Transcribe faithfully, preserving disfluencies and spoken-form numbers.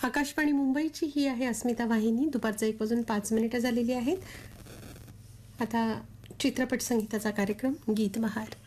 आकाशवाणी मुंबईची ही आहे अस्मिता वाहिनी. दुपारचं एक वाजून पाच मिनिटं झालेली आहेत. आता चित्रपट संगीताचा कार्यक्रम गीत बहार.